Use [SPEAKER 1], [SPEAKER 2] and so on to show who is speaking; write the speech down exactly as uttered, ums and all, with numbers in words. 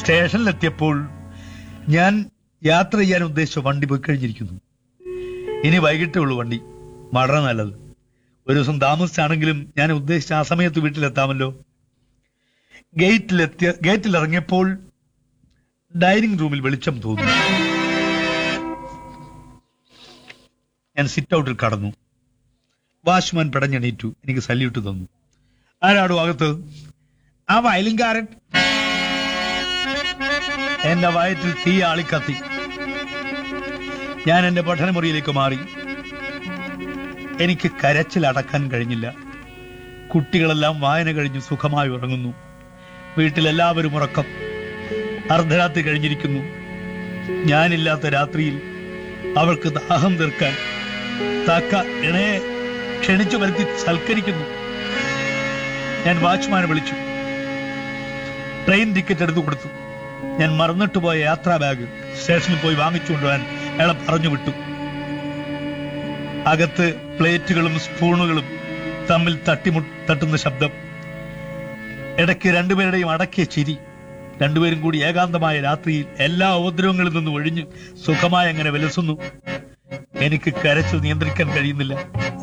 [SPEAKER 1] സ്റ്റേഷനിലെത്തിയപ്പോൾ ഞാൻ യാത്ര ചെയ്യാൻ ഉദ്ദേശിച്ച വണ്ടി പോയി കഴിഞ്ഞിരിക്കുന്നു. ഇനി വൈകിട്ടേ ഉള്ളൂ വണ്ടി. വളരെ നല്ലത്. ഒരു ദിവസം താമസിച്ചാണെങ്കിലും ഞാൻ ഉദ്ദേശിച്ച ആ സമയത്ത് വീട്ടിലെത്താമല്ലോ. ഗേറ്റിലെത്തിയ ഗേറ്റിൽ ഇറങ്ങിയപ്പോൾ ഡൈനിങ് റൂമിൽ വെളിച്ചം തോന്നി. ഞാൻ സിറ്റ് ഔട്ടിൽ കടന്നു. വാച്ച്മാൻ പടഞ്ഞെണീറ്റു. എനിക്ക് സല്യൂട്ട് തന്നു. ആരാടോ അകത്ത്? ആ വയലിൻകാരൻ. എന്റെ വയറ്റിൽ തീ ആളിക്കത്തി. ഞാൻ എന്റെ പഠനമുറിയിലേക്ക് മാറി. എനിക്ക് കരച്ചിൽ അടക്കാൻ കഴിഞ്ഞില്ല. കുട്ടികളെല്ലാം വായന കഴിഞ്ഞ് സുഖമായി ഉറങ്ങുന്നു. വീട്ടിലെല്ലാവരും ഉറക്കം. അർദ്ധരാത്രി കഴിഞ്ഞിരിക്കുന്നു. ഞാനില്ലാത്ത രാത്രിയിൽ അവൾക്ക് ദാഹം തീർക്കാൻ തക്ക ഇണയെ ക്ഷണിച്ചു വരുത്തി സൽക്കരിക്കുന്നു. ഞാൻ വാച്ച്മാനെ വിളിച്ചു. ട്രെയിൻ ടിക്കറ്റ് എടുത്തു കൊടുത്തു. ഞാൻ മറന്നിട്ട് പോയ യാത്രാ ബാഗ് സ്റ്റേഷനിൽ പോയി വാങ്ങിച്ചുകൊണ്ടുപോകാൻ അയാളെ പറഞ്ഞു വിട്ടു. അകത്ത് പ്ലേറ്റുകളും സ്പൂണുകളും തമ്മിൽ തട്ടിമു തട്ടുന്ന ശബ്ദം. ഇടയ്ക്ക് രണ്ടുപേരുടെയും അടക്കിയ ചിരി. രണ്ടുപേരും കൂടി ഏകാന്തമായ രാത്രിയിൽ എല്ലാ ഉപദ്രവങ്ങളിൽ നിന്നും ഒഴിഞ്ഞ് സുഖമായി അങ്ങനെ വിലസുന്നു. എനിക്ക് കരച്ചിൽ നിയന്ത്രിക്കാൻ കഴിയുന്നില്ല.